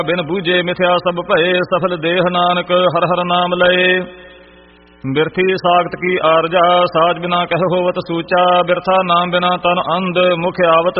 ਬਿਨ ਬੂਝੇ ਮਿਥਿਆ ਸਭ ਭਏ, ਸਫਲ ਦੇਹ ਨਾਨਕ ਹਰ ਹਰ ਨਾਮ ਲਏ। ਬਿਰਥੀ ਸਾਖਤ ਕੀ ਆਰਜਾ, ਸਾਜ ਬਿਨਾ ਕਹਿ ਹੋਵਤ ਸੂਚਾ, ਬਿਰਥਾ ਨਾਮ ਬਿਨਾ ਤਨ ਅੰਧ, ਮੁਖ ਆਵਤ